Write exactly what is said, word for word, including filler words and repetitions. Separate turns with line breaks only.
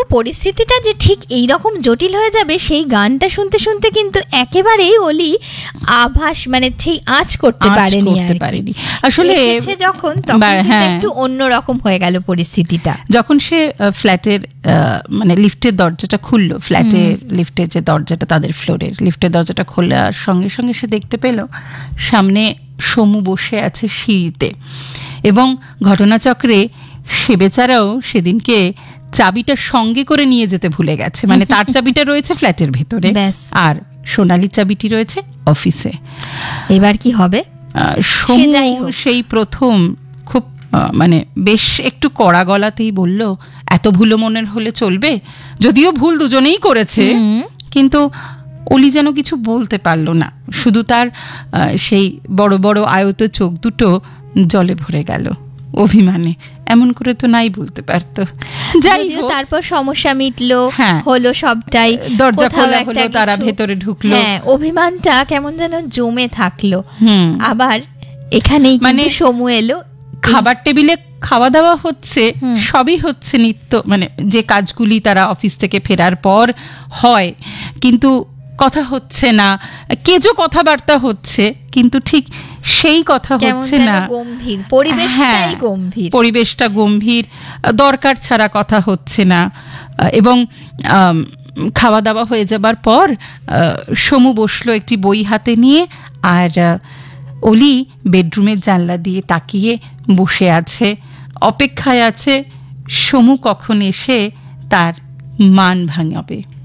পরিস্থিতিটা যে ঠিক এই রকম জটিল হয়ে যাবে সেই গানটা শুনতে শুনতে কিন্তু একেবারেই অলি আভাস মানে সেই আঁচ করতে পারেনি পারেনি আসলে যখন তখন একটু অন্যরকম হয়ে গেল পরিস্থিতিটা।
যখন সে ফ্ল্যাটের মানে লিফটের দরজাটা খুললো, ফ্ল্যাটের লিফটের যে দরজাটা তাদের ফ্লোরের লিফটের দরজাটা খোলার সঙ্গে সঙ্গে সে দেখতে পেল সামনে সমু বসে আছে সিঁড়িতে, এবং ঘটনাচক্রে সে বেচারাও সেদিনকে চাবিটা সঙ্গে করে নিয়ে যেতে ভুলে গেছে, মানে তার চাবিটা রয়েছে ফ্ল্যাটের ভেতরে আর সোনালি চাবিটি রয়েছে অফিসে।
এবার কি হবে?
সমু সেই প্রথম খুব মানে বেশ একটু কড়া গলাতেই বলল, এত ভুলো মনের হলে চলবে? যদিও ভুল দুজনেই করেছে, কিন্তু অলি যেন কিছু বলতে পারল না, শুধু তার সেই বড় বড় আয়ত চোখ দুটো জলে ভরে গেল অভিমানে। এমন করে তো নাই বলতে পারতো।
যাই হোক, তারপর সমস্যা মিটলো, হলো সবটাই,
দরজা খোলা হলো, তারা ভেতরে ঢুকলো,
হ্যাঁ অভিমানটা কেমন যেন জমে থাকলো। আবার এখানেই মানে সমু এলো,
খাবার টেবিলে খাওয়া দাওয়া হচ্ছে, সবই হচ্ছে নিত্য মানে যে কাজগুলি তারা অফিস থেকে ফেরার পর হয়, কিন্তু কথা হচ্ছে না, কেজো কথাবার্তা হচ্ছে কিন্তু ঠিক সেই কথা হচ্ছে না,
গম্ভীর পরিবেশটাই গম্ভীর,
পরিবেশটা গম্ভীর, দরকার ছাড়া কথা হচ্ছে না। এবং খাওয়া দাওয়া হয়ে যাবার পর সমু বসলো একটি বই হাতে নিয়ে, আর অলি বেডরুমের জানলা দিয়ে তাকিয়ে বসে আছে, অপেক্ষায় আছে সমু কখন এসে তার মান ভাঙাবে।